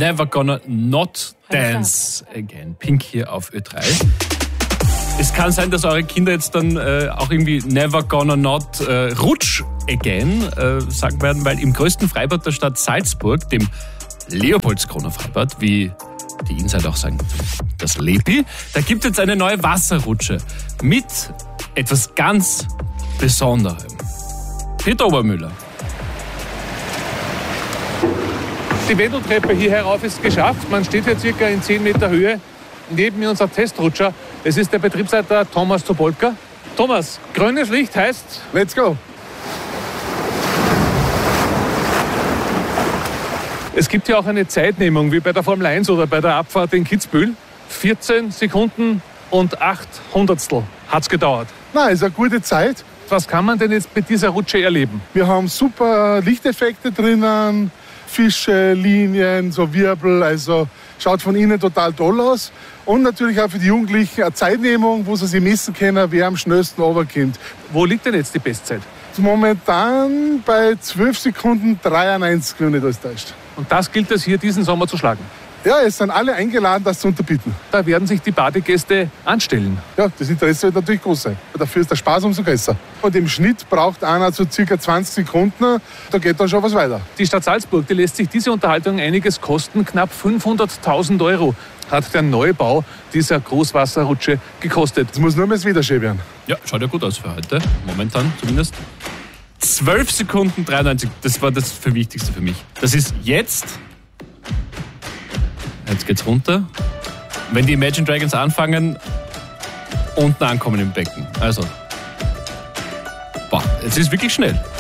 Never Gonna Not Dance Again. Pink hier auf Ö3. Es kann sein, dass eure Kinder jetzt dann auch irgendwie Never Gonna Not Rutsch Again sagen werden, weil im größten Freibad der Stadt Salzburg, dem Leopoldskroner Freibad, wie die Insider auch sagen, das Lepi, da gibt es jetzt eine neue Wasserrutsche mit etwas ganz Besonderem. Peter Obermüller. Die Wendeltreppe hier herauf ist geschafft. Man steht hier circa in 10 Meter Höhe. Neben mir unser Testrutscher. Es ist der Betriebsleiter Thomas Tobolka. Thomas, grünes Licht heißt... Let's go! Es gibt ja auch eine Zeitnehmung, wie bei der Formel 1 oder bei der Abfahrt in Kitzbühel. 14 Sekunden und 8 Hundertstel hat es gedauert. Na, ist eine gute Zeit. Was kann man denn jetzt mit dieser Rutsche erleben? Wir haben super Lichteffekte drinnen, Fische, Linien, so Wirbel, also schaut von innen total toll aus. Und natürlich auch für die Jugendlichen eine Zeitnehmung, wo sie sich messen können, wer am schnellsten runterkommt. Wo liegt denn jetzt die Bestzeit? Momentan bei 12 Sekunden 93, wenn mich nicht alles täuscht. Und das gilt es hier diesen Sommer zu schlagen. Ja, es sind alle eingeladen, das zu unterbieten. Da werden sich die Badegäste anstellen. Ja, das Interesse wird natürlich groß sein. Dafür ist der Spaß umso größer. Und im Schnitt braucht einer so circa 20 Sekunden. Da geht dann schon was weiter. Die Stadt Salzburg, die lässt sich diese Unterhaltung einiges kosten. Knapp 500.000 Euro hat der Neubau dieser Großwasserrutsche gekostet. Es muss nur mehr das Wetter schön werden. Ja, schaut ja gut aus für heute. Momentan zumindest. 12 Sekunden 93, das war das Wichtigste für mich. Das ist jetzt. Jetzt geht's runter. Wenn die Imagine Dragons anfangen, unten ankommen im Becken. Also, boah, es ist wirklich schnell.